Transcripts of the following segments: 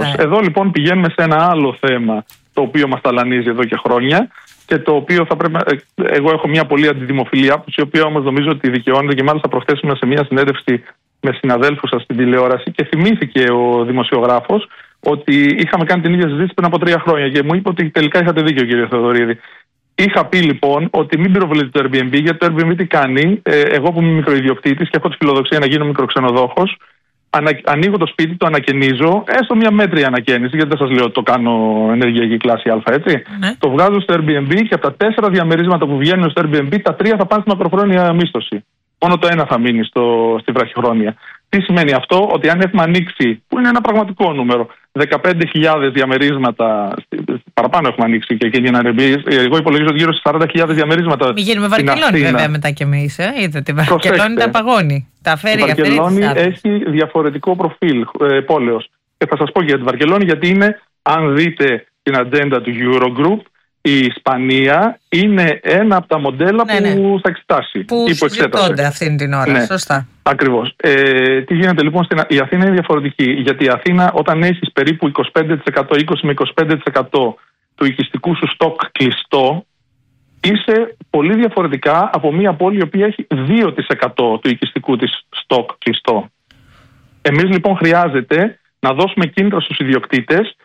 Ακριβώς. Εδώ λοιπόν πηγαίνουμε σε ένα άλλο θέμα το οποίο μας ταλανίζει εδώ και χρόνια και το οποίο θα πρέπει. Εγώ έχω μια πολύ αντιδημοφιλή άποψη, η οποία όμως νομίζω ότι δικαιώνεται, και μάλιστα προχθές ήμουν σε μια συνέντευξη με συναδέλφους σας στην τηλεόραση και θυμήθηκε ο δημοσιογράφος ότι είχαμε κάνει την ίδια συζήτηση πριν από 3 χρόνια και μου είπε ότι τελικά είχατε δίκιο, κύριε Θεοδωρίδη. Είχα πει λοιπόν ότι μην πυροβολείτε το Airbnb, γιατί το Airbnb τι κάνει. Εγώ που είμαι μικροϊδιοκτήτης και έχω τη φιλοδοξία να γίνω μικροξενοδόχος, ανοίγω το σπίτι, το ανακαινίζω, έστω μια μέτρια ανακαίνιση, γιατί δεν σας λέω ότι το κάνω ενεργειακή κλάση Α, έτσι. Ναι. Το βγάζω στο Airbnb και από τα 4 διαμερίσματα που βγαίνουν στο Airbnb, τα 3 θα πάνε στη μακροχρόνια μίσθωση. Μόνο το 1 θα μείνει στη βραχυχρόνια. Τι σημαίνει αυτό? Ότι αν έχουμε ανοίξει, που είναι ένα πραγματικό νούμερο, 15.000 διαμερίσματα, παραπάνω έχουμε ανοίξει και γίνει ένα Airbnb. Εγώ υπολογίζω ότι γύρω στις 40.000 διαμερίσματα. Μην γίνουμε Βαρκελόνη βέβαια μετά κι εμείς. Είδατε, η Βαρκελόνη τα παγώνει. Τα φέρει η Βαρκελόνη έχει διαφορετικό προφίλ πόλεως. Και θα σας πω για τη Βαρκελόνη, γιατί είναι, αν δείτε την ατζέντα του Eurogroup, η Ισπανία είναι ένα από τα μοντέλα που θα εξετάσει. Που συζητώνται αυτήν την ώρα, ναι. Σωστά. Ακριβώς. Τι γίνεται λοιπόν η Αθήνα είναι διαφορετική. Γιατί η Αθήνα, όταν έχεις περίπου 25%, 20 με 25% του οικιστικού σου στόκ κλειστό, είσαι πολύ διαφορετικά από μια πόλη η οποία έχει 2% του οικιστικού της στόκ κλειστό. Εμείς λοιπόν χρειάζεται να δώσουμε κίνητρα στους ιδιοκτήτες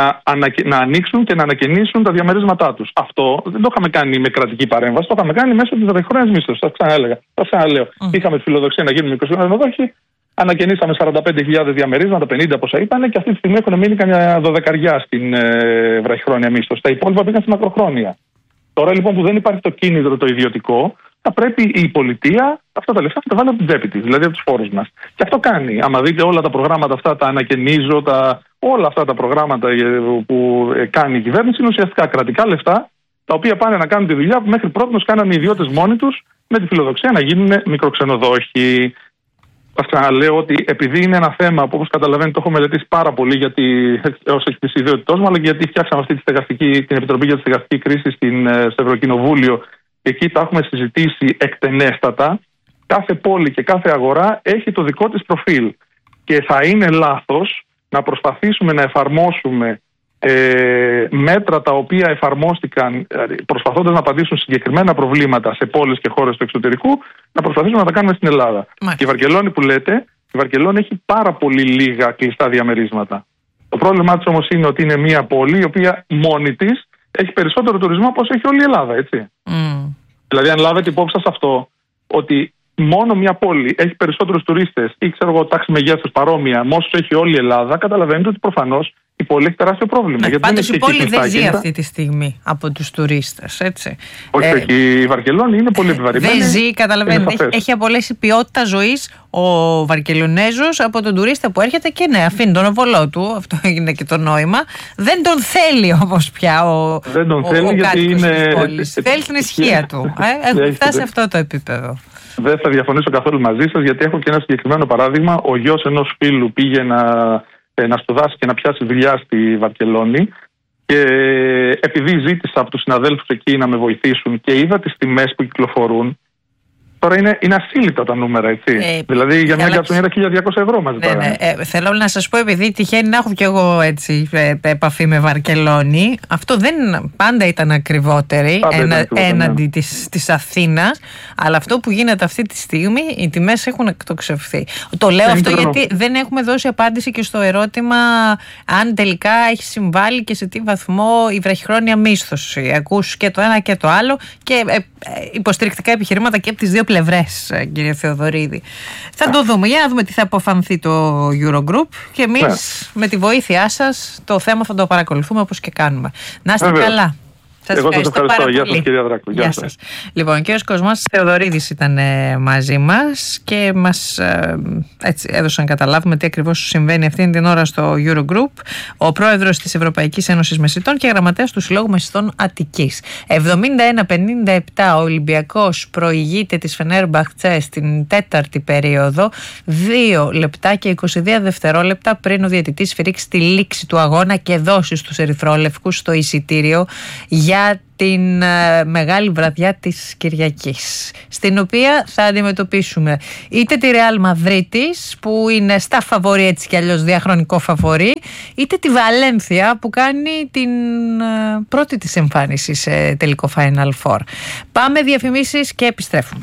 να ανοίξουν και να ανακαινήσουν τα διαμερίσματά τους. Αυτό δεν το είχαμε κάνει με κρατική παρέμβαση, το είχαμε κάνει μέσω της βραχυχρόνιας μίσθωσης. Το ξαναλέω. Είχαμε τη φιλοδοξία να γίνουμε μικροξενοδόχοι, ανακαινήσαμε 45.000 διαμερίσματα, 50 πόσα είπανε, και αυτή τη στιγμή έχουν μείνει καμιά 12 στην βραχυχρόνια μίσθωση. Τα υπόλοιπα πήγαν στη μακροχρόνια. Τώρα λοιπόν που δεν υπάρχει το κίνητρο το ιδιωτικό, θα πρέπει η πολιτεία αυτά τα λεφτά να τα βάλει από την τσέπη της, δηλαδή από τους φόρους μας. Και αυτό κάνει. Άμα δείτε όλα τα προγράμματα αυτά, τα ανακαινίζω, όλα αυτά τα προγράμματα που κάνει η κυβέρνηση είναι ουσιαστικά κρατικά λεφτά, τα οποία πάνε να κάνουν τη δουλειά που μέχρι πρώτος κάνανε οι ιδιώτες μόνοι τους, με τη φιλοδοξία να γίνουν μικροξενοδόχοι. Σας ξαναλέω ότι επειδή είναι ένα θέμα που, όπως καταλαβαίνετε, το έχω μελετήσει πάρα πολύ, γιατί ως εκ της ιδιότητός μου, αλλά και γιατί φτιάξαμε αυτή την Επιτροπή για τη Στεγαστική Κρίση στο Ευρωκοινοβούλιο. Εκεί τα έχουμε συζητήσει εκτενέστατα. Κάθε πόλη και κάθε αγορά έχει το δικό της προφίλ. Και θα είναι λάθος να προσπαθήσουμε να εφαρμόσουμε μέτρα τα οποία εφαρμόστηκαν προσπαθώντας να απαντήσουν συγκεκριμένα προβλήματα σε πόλεις και χώρες του εξωτερικού, να προσπαθήσουμε να τα κάνουμε στην Ελλάδα. Και η Βαρκελόνη που λέτε, η Βαρκελόνη έχει πάρα πολύ λίγα κλειστά διαμερίσματα. Το πρόβλημά της όμως είναι ότι είναι μια πόλη η οποία μόνη της έχει περισσότερο τουρισμό από όσο έχει όλη η Ελλάδα, έτσι. Δηλαδή, αν λάβετε υπόψη σας αυτό, ότι μόνο μια πόλη έχει περισσότερους τουρίστες ή ξέρω εγώ τάξη μεγέθους παρόμοια με όσους έχει όλη η Ελλάδα, καταλαβαίνετε ότι προφανώς η πόλη έχει τεράστιο πρόβλημα. Ναι, πάντως η πόλη δεν ζει αυτή τη στιγμή από τους τουρίστες, έτσι. Όχι, η Βαρκελόνη είναι πολύ επιβαρημένη. Δεν ζει, καταλαβαίνετε. Έχει απολέσει ποιότητα ζωής ο Βαρκελονέζος από τον τουρίστα που έρχεται και ναι, αφήνει τον οβολό του. Αυτό είναι και το νόημα. Δεν τον θέλει όμως πια δεν τον θέλει γιατί είναι. Θέλει την ισχύα του. Έχουμε φτάσει σε αυτό το επίπεδο. Δεν θα διαφωνήσω καθόλου μαζί σας, γιατί έχω και ένα συγκεκριμένο παράδειγμα. Ο γιος ενός φίλου πήγε να σπουδάσει και να πιάσει δουλειά στη Βαρκελόνη και επειδή ζήτησα από τους συναδέλφους εκεί να με βοηθήσουν και είδα τις τιμές που κυκλοφορούν, τώρα είναι ασύλληπτα τα νούμερα, έτσι. Δηλαδή για μια γκατσονιέρα 1.200 ευρώ μας ζητάνε. Θέλω να σας πω, επειδή τυχαίνει να έχω κι εγώ έτσι επαφή με Βαρκελόνη, αυτό δεν πάντα ήταν ακριβότερη έναντι της Αθήνας, αλλά αυτό που γίνεται αυτή τη στιγμή, οι τιμές έχουν εκτοξευθεί. Το λέω αυτό γιατί δεν έχουμε δώσει απάντηση και στο ερώτημα αν τελικά έχει συμβάλει και σε τι βαθμό η βραχυχρόνια μίσθωση. Ακούς και το ένα και το άλλο και υποστηρικτικά επιχειρήματα και από τις δύο πλευρές, κύριε Θεοδωρίδη. Θα το δούμε. Για να δούμε τι θα αποφανθεί το Eurogroup και εμείς με τη βοήθειά σας το θέμα θα το παρακολουθούμε όπως και κάνουμε. Να είστε καλά. Σας ευχαριστώ. Γεια σας, κυρία Δράκου. Γεια σας. Λοιπόν, ο κύριος Κοσμάς Θεοδωρίδης ήταν μαζί μας και μας έτσι έδωσαν να καταλάβουμε τι ακριβώς συμβαίνει αυτήν την ώρα στο Eurogroup. Ο πρόεδρος της Ευρωπαϊκής Ένωσης Μεσητών και γραμματέας του Συλλόγου Μεσητών Αττικής. 71-57 ο Ολυμπιακός προηγείται της Φενέρμπαχτσε στην τέταρτη περίοδο. 2 λεπτά και 22 δευτερόλεπτα πριν ο διαιτητής σφυρίξει τη λήξη του αγώνα και δώσει στους ερυθρόλευκους το εισιτήριο για για την μεγάλη βραδιά της Κυριακής, στην οποία θα αντιμετωπίσουμε είτε τη Ρεάλ Μαδρίτης, που είναι στα φαβορί έτσι κι αλλιώς διαχρονικό φαβορί, είτε τη Βαλένθια, που κάνει την πρώτη της εμφάνιση σε τελικό Final Four. Πάμε διαφημίσεις και επιστρέφουμε.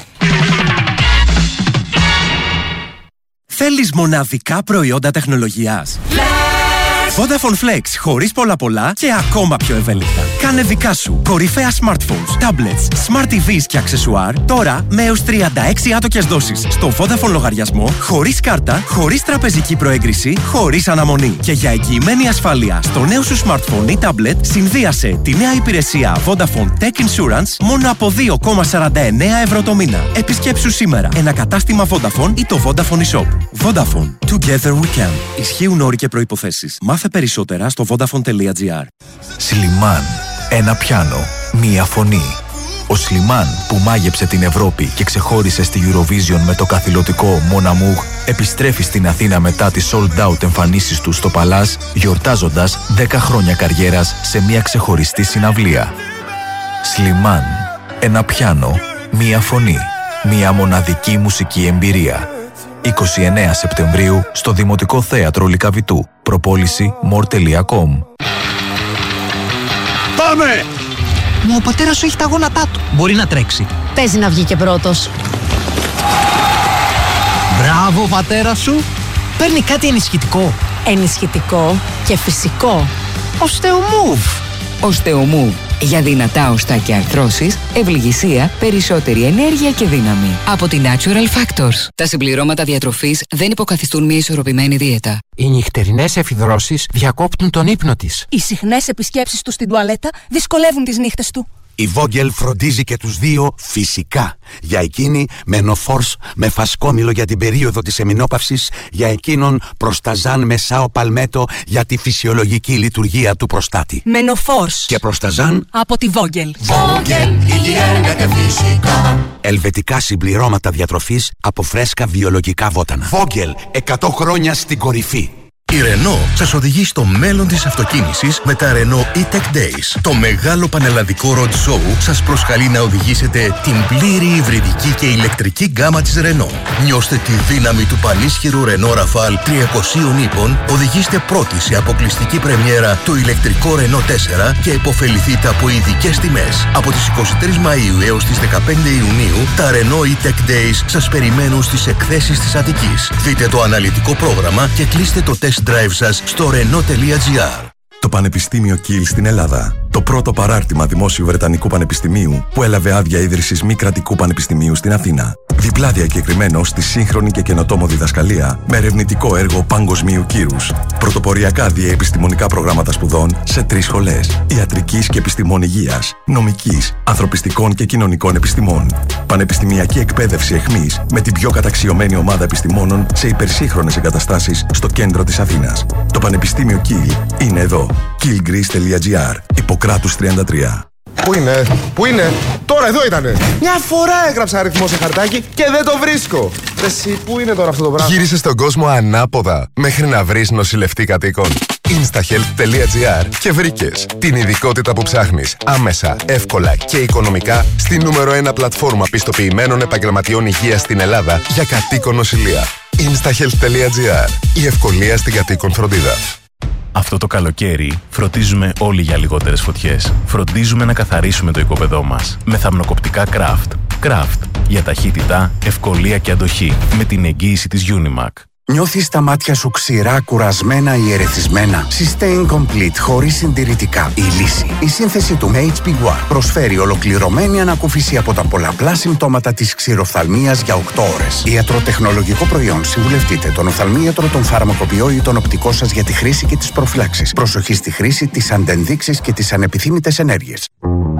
Θέλεις μοναδικά προϊόντα τεχνολογίας? Vodafone Flex, χωρίς πολλά και ακόμα πιο ευέλικτα. Κάνε δικά σου κορυφαία smartphones, tablets, smart TVs και αξεσουάρ τώρα με έως 36 άτοκες δόσεις στο Vodafone λογαριασμό, χωρίς κάρτα, χωρίς τραπεζική προέγκριση, χωρίς αναμονή. Και για εγγυημένη ασφάλεια στο νέο σου smartphone ή tablet, συνδύασε τη νέα υπηρεσία Vodafone Tech Insurance μόνο από 2,49 ευρώ το μήνα. Επισκέψου σήμερα ένα κατάστημα Vodafone ή το Vodafone eShop. Vodafone. Together we can. Ισχύουν όροι και προϋποθέσεις. Μάθε περισσότερα στο Vodafone.gr. Σλιμάν. Ένα πιάνο. Μία φωνή. Ο Σλιμάν, που μάγεψε την Ευρώπη και ξεχώρισε στη Eurovision με το καθηλωτικό Mon Amour, επιστρέφει στην Αθήνα μετά τις sold out εμφανίσεις του στο Παλάς, γιορτάζοντας 10 χρόνια καριέρας σε μια ξεχωριστή συναυλία. Σλιμάν. Ένα πιάνο. Μία φωνή. Μια μοναδική μουσική εμπειρία. 29 Σεπτεμβρίου στο Δημοτικό Θέατρο Λυκαβητού. Προπόληση more.com. Πάμε! Μα ο πατέρας σου έχει τα γόνατά του. Μπορεί να τρέξει. Παίζει να βγει και πρώτος. Μπράβο, πατέρα σου. Παίρνει κάτι ενισχυτικό. Ενισχυτικό και φυσικό. Osteomove. Osteomove. Για δυνατά οστά και αρθρώσεις, ευληγησία, περισσότερη ενέργεια και δύναμη. Από τη Natural Factors. Τα συμπληρώματα διατροφής δεν υποκαθιστούν μια ισορροπημένη δίαιτα. Οι νυχτερινές εφηδρώσεις διακόπτουν τον ύπνο της. Οι συχνές επισκέψεις του στην τουαλέτα δυσκολεύουν τις νύχτες του. Η Vogel φροντίζει και τους δύο φυσικά. Για εκείνη Μενοφόρς με φασκόμηλο για την περίοδο της εμεινόπαυσης, για εκείνον Προσταζάν με Σάο Παλμέτο για τη φυσιολογική λειτουργία του προστάτη. Μενοφόρς και Προσταζάν από τη Vogel. Vogel, υγιεινά και φυσικά. Ελβετικά συμπληρώματα διατροφής από φρέσκα βιολογικά βότανα. Vogel, 100 χρόνια στην κορυφή. Η Renault σας οδηγεί στο μέλλον της αυτοκίνησης με τα Renault E-Tech Days. Το μεγάλο πανελλαδικό road show σας προσκαλεί να οδηγήσετε την πλήρη υβριδική και ηλεκτρική γκάμα της Renault. Νιώστε τη δύναμη του πανίσχυρου Renault Rafale 300 ύπων, οδηγήστε πρώτοι σε αποκλειστική πρεμιέρα το ηλεκτρικό Renault 4 και υποφεληθείτε από ειδικές τιμές. Από τις 23 Μαΐου έως τις 15 Ιουνίου, τα Renault E-Tech Days σας περιμένουν στις εκθέσεις της Αττικής. Δείτε το αναλυτικό πρόγραμμα και κλείστε το test drive σας στο Renault.gr. Το Πανεπιστήμιο Kiel στην Ελλάδα. Το πρώτο παράρτημα δημόσιου Βρετανικού Πανεπιστημίου που έλαβε άδεια ίδρυσης μη κρατικού πανεπιστημίου στην Αθήνα. Διπλά διακεκριμένο στη σύγχρονη και καινοτόμο διδασκαλία με ερευνητικό έργο παγκοσμίου κύρους. Πρωτοποριακά διαεπιστημονικά προγράμματα σπουδών σε 3 σχολές. Ιατρικής και επιστημών υγείας, νομικής, ανθρωπιστικών και κοινωνικών επιστημών. Πανεπιστημιακή εκπαίδευση εχμής με την πιο καταξιωμένη ομάδα επιστημόνων σε υπερσύγχρονες εγκαταστάσεις στο κέντρο της Αθήνας. Το Πανεπιστήμιο Kiel είναι εδώ. kielgreece.gr. Ιπποκράτους 33. Πού είναι, τώρα εδώ ήτανε. Μια φορά έγραψα αριθμό σε χαρτάκι και δεν το βρίσκω. Εσύ, πού είναι τώρα αυτό το πράγμα? Γύρισε στον κόσμο ανάποδα μέχρι να βρεις νοσηλευτή κατοίκων. Instahealth.gr και βρήκες την ειδικότητα που ψάχνεις άμεσα, εύκολα και οικονομικά στη νούμερο 1 πλατφόρμα πιστοποιημένων επαγγελματιών υγείας στην Ελλάδα για κατοίκον νοσηλεία. Instahealth.gr. Η ευκολία στην κατοίκον φροντίδα. Αυτό το καλοκαίρι φροντίζουμε όλοι για λιγότερες φωτιές. Φροντίζουμε να καθαρίσουμε το οικόπεδό μας με θαμνοκοπτικά Craft. Craft για ταχύτητα, ευκολία και αντοχή με την εγγύηση της Unimac. Νιώθεις τα μάτια σου ξηρά, κουρασμένα ή ερεθισμένα? Sustain Complete, χωρίς συντηρητικά. Η λύση. Η σύνθεση του HB1 προσφέρει ολοκληρωμένη ανακούφιση από τα πολλαπλά συμπτώματα της ξηροφθαλμίας για 8 ώρες. Ιατροτεχνολογικό προϊόν. Συμβουλευτείτε τον οφθαλμίατρο, τον φαρμακοποιό ή τον οπτικό σας για τη χρήση και τις προφυλάξεις. Προσοχή στη χρήση, τις αντενδείξεις και τις ανεπιθύμητες ενέργειες.